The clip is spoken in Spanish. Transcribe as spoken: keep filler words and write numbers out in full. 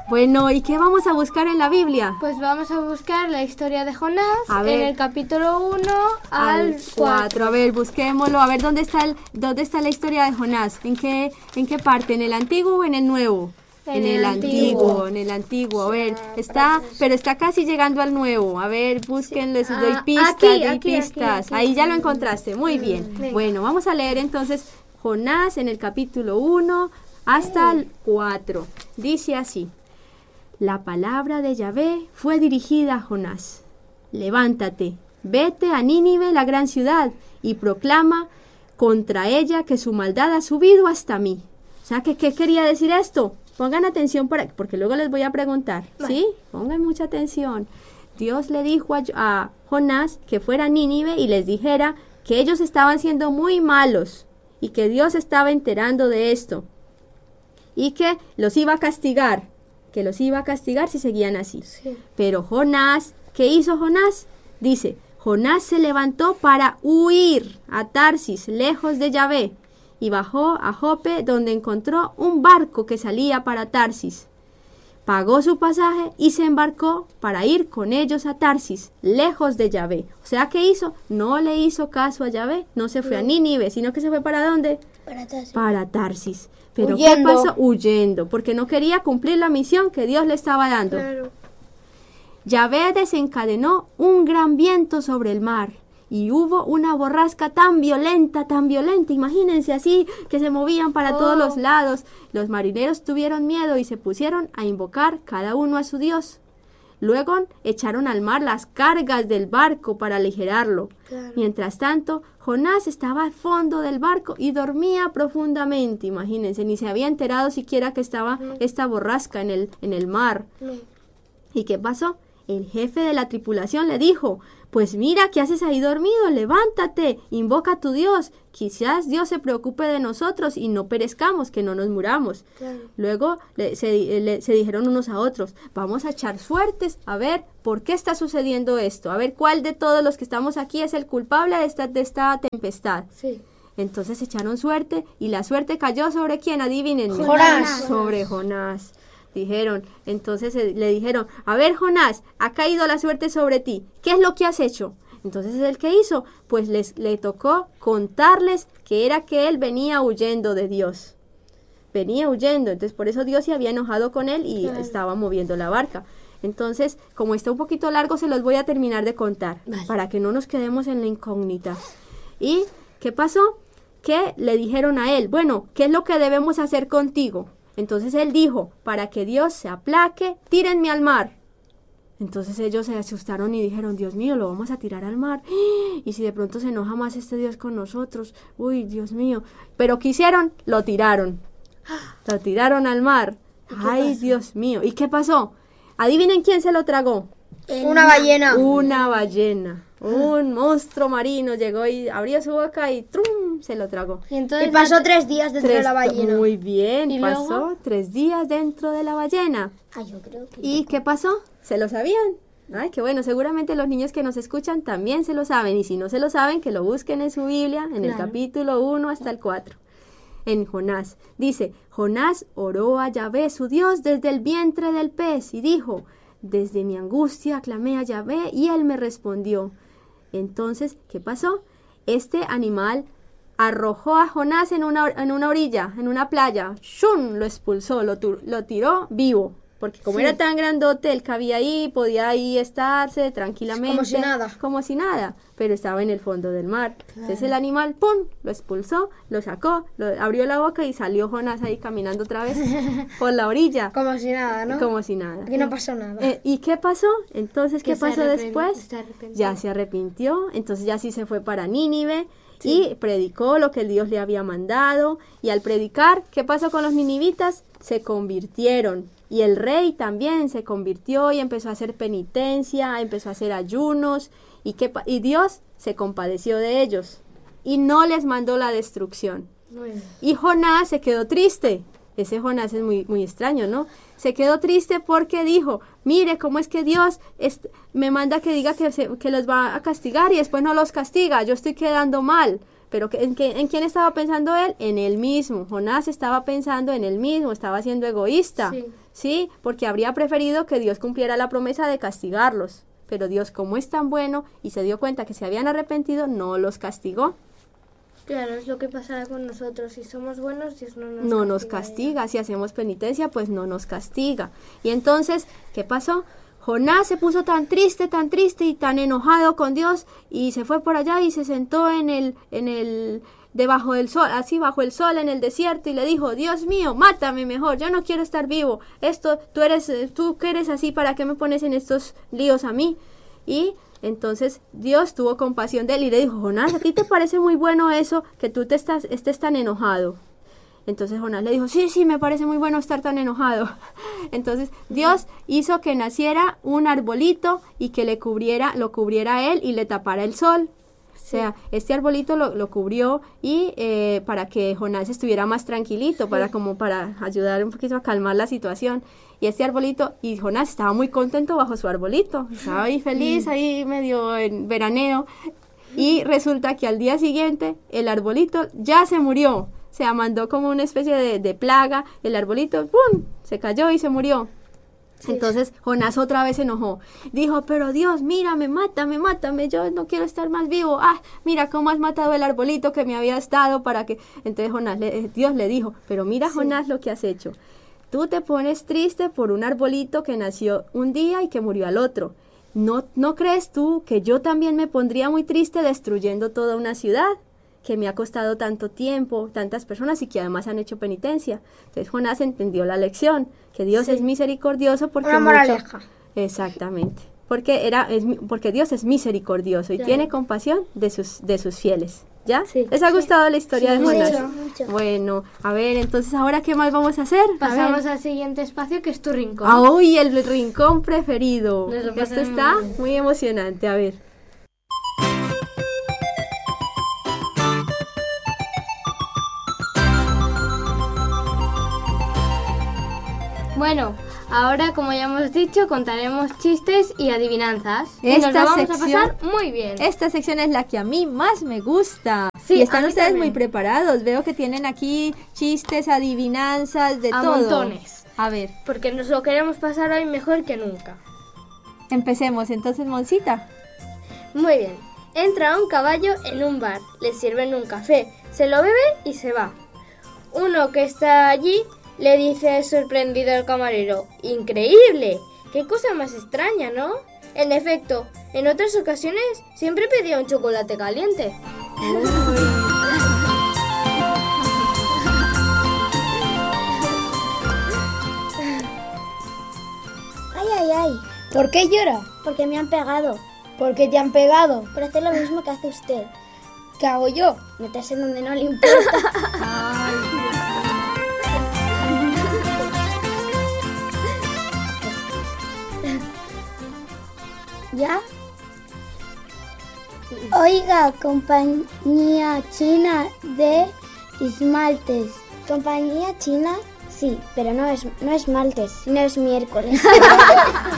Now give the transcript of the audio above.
Bueno, ¿y qué vamos a buscar en la Biblia? Pues vamos a buscar la historia de Jonás A ver. en el capítulo uno al cuatro. A ver, busquémoslo. A ver, ¿dónde está el, dónde está la historia de Jonás? ¿En qué, en qué parte? ¿En el Antiguo o en el Nuevo? En el Antiguo. En el Antiguo. A ver, está, pero está casi llegando al Nuevo. A ver, busquen, les doy Ah, pistas, aquí, doy aquí, pistas. aquí, aquí. Ahí ya lo encontraste. Muy bien. Venga. Bueno, vamos a leer entonces Jonás en el capítulo uno hasta el cuatro. Dice así: la palabra de Yahvé fue dirigida a Jonás. Levántate, vete a Nínive, la gran ciudad, y proclama contra ella que su maldad ha subido hasta mí. O sea, ¿qué, qué quería decir esto? Pongan atención para, porque luego les voy a preguntar, ¿sí? Pongan mucha atención. Dios le dijo a, a Jonás que fuera a Nínive y les dijera que ellos estaban siendo muy malos y que Dios estaba enterando de esto y que los iba a castigar, que los iba a castigar si seguían así. Sí. Pero Jonás, ¿qué hizo Jonás? Dice, Jonás se levantó para huir a Tarsis, lejos de Yahvé, y bajó a Jope, donde encontró un barco que salía para Tarsis. Pagó su pasaje y se embarcó para ir con ellos a Tarsis, lejos de Yahvé. O sea, ¿qué hizo? No le hizo caso a Yahvé, no se fue a Nínive, sino que se fue ¿para dónde? Para Tarsis. Para Tarsis. ¿Pero Huyendo. qué pasó? Huyendo, porque no quería cumplir la misión que Dios le estaba dando. Claro. Yahvé desencadenó un gran viento sobre el mar y hubo una borrasca tan violenta, tan violenta, imagínense así, que se movían para Oh. todos los lados. Los marineros tuvieron miedo y se pusieron a invocar cada uno a su Dios. Luego echaron al mar las cargas del barco para aligerarlo. Claro. Mientras tanto, Jonás estaba al fondo del barco y dormía profundamente, imagínense, ni se había enterado siquiera que estaba esta borrasca en el, en el mar. No. ¿Y qué pasó? El jefe de la tripulación le dijo, pues mira, ¿qué haces ahí dormido? Levántate, invoca a tu Dios. Quizás Dios se preocupe de nosotros y no perezcamos, que no nos muramos. Claro. Luego le- se, le- se dijeron unos a otros, vamos a echar suertes, a ver, ¿por qué está sucediendo esto? A ver, ¿cuál de todos los que estamos aquí es el culpable de esta, de esta tempestad? Sí. Entonces echaron suerte y la suerte cayó ¿sobre quién? Adivinen. Jonás. Sobre Jonás. Dijeron, entonces eh, le dijeron, a ver Jonás, ha caído la suerte sobre ti, ¿qué es lo que has hecho? Entonces el que hizo, pues les le tocó contarles que era que él venía huyendo de Dios. Venía huyendo, entonces por eso Dios se había enojado con él y Claro. estaba moviendo la barca. Entonces, como está un poquito largo, se los voy a terminar de contar, Vale. para que no nos quedemos en la incógnita. ¿Y qué pasó? Que le dijeron a él, bueno, ¿qué es lo que debemos hacer contigo? Entonces él dijo, para que Dios se aplaque, tírenme al mar. Entonces ellos se asustaron y dijeron, Dios mío, lo vamos a tirar al mar. Y si de pronto se enoja más este Dios con nosotros, uy, Dios mío. Pero ¿qué hicieron? Lo tiraron. Lo tiraron al mar. Ay, Dios mío. ¿Y qué pasó? Adivinen quién se lo tragó. Una ballena. Una ballena. Un monstruo marino llegó y abrió su boca y ¡trum! Se lo tragó. Y entonces Y pasó tres días dentro de Tres- la ballena. Muy bien, ¿Y pasó luego? tres días dentro de la ballena. Ah, yo creo que... ¿Y qué pasó? ¿Se lo sabían? Ay, qué bueno, seguramente los niños que nos escuchan también se lo saben. Y si no se lo saben, que lo busquen en su Biblia, en el Claro. capítulo uno hasta el cuatro. En Jonás. Dice, Jonás oró a Yahvé, su Dios, desde el vientre del pez, y dijo, desde mi angustia clamé a Yahvé, y él me respondió. Entonces, ¿qué pasó? Este animal arrojó a Jonás en una, en una orilla, en una playa. ¡Shun! Lo expulsó, lo, tu- lo tiró vivo. Porque como Sí. era tan grandote, él cabía ahí, podía ahí estarse tranquilamente. Como si nada. Como si nada, pero estaba en el fondo del mar. Entonces el animal, ¡pum!, lo expulsó, lo sacó, lo, abrió la boca y salió Jonás ahí caminando otra vez por la orilla. Como si nada, ¿no? Como si nada. Aquí no pasó nada. Eh, ¿Y qué pasó? Entonces, ¿qué Que se pasó arrepen- después? se arrepintió. Ya se arrepintió, entonces ya sí se fue para Nínive y predicó lo que el Dios le había mandado. Y al predicar, ¿qué pasó con los ninivitas? Se convirtieron. Y el rey también se convirtió y empezó a hacer penitencia, empezó a hacer ayunos. Y, qué pa- y Dios se compadeció de ellos y no les mandó la destrucción. Muy bien. Y Jonás se quedó triste. Ese Jonás es muy, muy extraño, ¿no? Se quedó triste porque dijo, mire, ¿cómo es que Dios est- me manda que diga que, se- que los va a castigar y después no los castiga? Yo estoy quedando mal. Pero ¿en, qué, ¿en quién estaba pensando él? En él mismo. Jonás estaba pensando en él mismo, estaba siendo egoísta. Sí. ¿Sí? Porque habría preferido que Dios cumpliera la promesa de castigarlos. Pero Dios, como es tan bueno y se dio cuenta que se habían arrepentido, no los castigó. Claro, es lo que pasará con nosotros. Si somos buenos, Dios no nos no castiga. nos castiga. Si hacemos penitencia, pues no nos castiga. Y entonces, ¿qué pasó? Jonás se puso tan triste, tan triste y tan enojado con Dios y se fue por allá y se sentó en el, en el, debajo del sol, así bajo el sol en el desierto y le dijo, Dios mío, mátame mejor, yo no quiero estar vivo. Esto, tú eres, tú que eres así, ¿para qué me pones en estos líos a mí? Y entonces Dios tuvo compasión de él y le dijo, Jonás, ¿a ti te parece muy bueno eso que tú te estás, estés tan enojado? Entonces Jonás le dijo, sí, sí, me parece muy bueno estar tan enojado. Entonces Dios hizo que naciera un arbolito y que le cubriera, lo cubriera a él y le tapara el sol. O sea, este arbolito lo, lo cubrió y eh, para que Jonás estuviera más tranquilito, para como para ayudar un poquito a calmar la situación. Y este arbolito, y Jonás estaba muy contento bajo su arbolito, estaba ahí feliz, ahí medio en veraneo. Y resulta que al día siguiente el arbolito ya se murió. Se mandó como una especie de, de plaga, el arbolito, ¡pum!, se cayó y se murió. Sí. Entonces Jonás otra vez se enojó. Dijo, pero Dios, mírame, mátame, mátame, yo no quiero estar más vivo. Ah, mira cómo has matado el arbolito que me habías dado para que... Entonces Jonás le, Dios le dijo, pero mira, sí, Jonás, lo que has hecho. Tú te pones triste por un arbolito que nació un día y que murió al otro. ¿No, no crees tú que yo también me pondría muy triste destruyendo toda una ciudad? Que me ha costado tanto tiempo, tantas personas y que además han hecho penitencia. Entonces Jonás entendió la lección, que Dios, sí, es misericordioso porque una moraleja. Mucho, exactamente, porque era es, porque Dios es misericordioso y, claro, tiene compasión de sus de sus fieles. ¿Ya? Sí. ¿Les ha gustado, sí, la historia, sí, de Jonás? Mucho, mucho. Bueno, a ver, entonces ahora ¿qué más vamos a hacer? Pasamos al siguiente espacio, que es tu rincón. ¡Ah, uy! El rincón preferido. Esto está muy emocionante, a ver. Bueno, ahora, como ya hemos dicho, contaremos chistes y adivinanzas. Esta y nos la vamos sección, a pasar muy bien. Esta sección es la que a mí más me gusta. Sí, y están ustedes también. muy preparados. Veo que tienen aquí chistes, adivinanzas, de a todo. montones. A ver. Porque nos lo queremos pasar hoy mejor que nunca. Empecemos entonces, Moncita. Muy bien. Entra un caballo en un bar, le sirven un café, se lo bebe y se va. Uno que está allí le dice sorprendido al camarero, ¡increíble! ¡Qué cosa más extraña!, ¿no? En efecto, en otras ocasiones siempre pedía un chocolate caliente. Ay, ay, ay. ¿Por qué llora? Porque me han pegado. ¿Por qué te han pegado? Por hacer lo mismo que hace usted. ¿Qué hago yo? Meterse donde no le importa. Ay, ¿Ya? Oiga, compañía china de esmaltes. ¿Compañía china? Sí, pero no es, no esmaltes, sino es miércoles.